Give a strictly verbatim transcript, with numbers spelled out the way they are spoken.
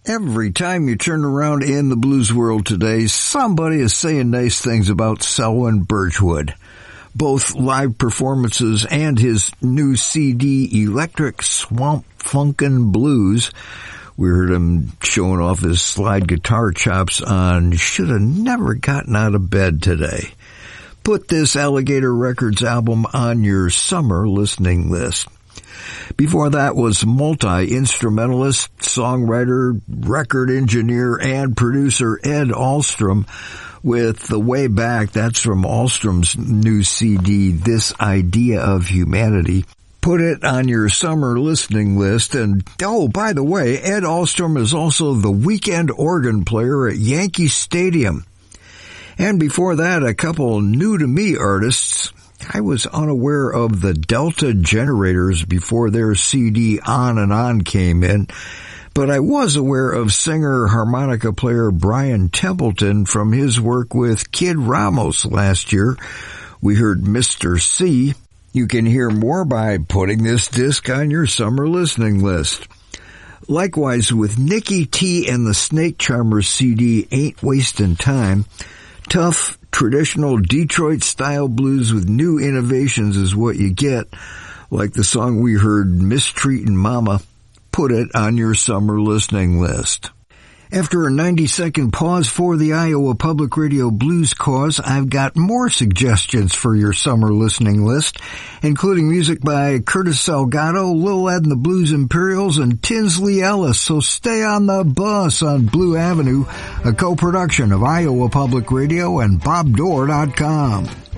Every time you turn around in the blues world today, somebody is saying nice things about Selwyn Birchwood. Both live performances and his new C D, Electric Swamp Funkin' Blues. We heard him showing off his slide guitar chops on Shoulda Never Gotten Out of Bed Today. Put this Alligator Records album on your summer listening list. Before that was multi-instrumentalist, songwriter, record engineer, and producer Ed Ahlstrom with The Way Back. That's from Ahlstrom's new C D, This Idea of Humanity. Put it on your summer listening list. And, oh, by the way, Ed Ahlstrom is also the weekend organ player at Yankee Stadium. And before that, a couple new-to-me artists. I was unaware of the Delta Generators before their C D On and On came in, but I was aware of singer harmonica player Brian Templeton from his work with Kid Ramos last year. We heard Mister C. You can hear more by putting this disc on your summer listening list. Likewise, with Nikki T and the Snake Charmers C D, Ain't Wastin' Time, tough, traditional Detroit-style blues with new innovations is what you get, like the song we heard, Mistreatin' Mama. Put it on your summer listening list. After a ninety-second pause for the Iowa Public Radio Blues Cause, I've got more suggestions for your summer listening list, including music by Curtis Salgado, Lil Ed and the Blues Imperials, and Tinsley Ellis. So stay on the bus on Blue Avenue, a co-production of Iowa Public Radio and Bob Dore dot com.